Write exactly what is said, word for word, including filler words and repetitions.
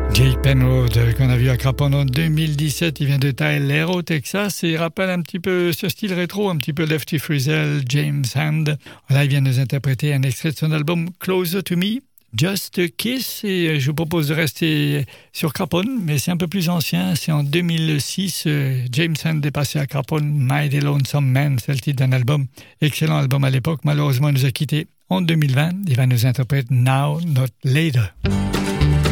Jake Penrod, euh, qu'on a vu à Craponne en deux mille dix-sept, il vient de Tyler au Texas et il rappelle un petit peu ce style rétro, un petit peu Lefty Frizzell, James Hand. Là, il vient de nous interpréter un extrait de son album Closer to Me, Just a Kiss, et je vous propose de rester sur Craponne, mais c'est un peu plus ancien, c'est en deux mille six, euh, James Hand est passé à Craponne, Mighty Lonesome Man, c'est le titre d'un album, excellent album à l'époque, malheureusement il nous a quittés en deux mille vingt, il va nous interpréter Now Not Later.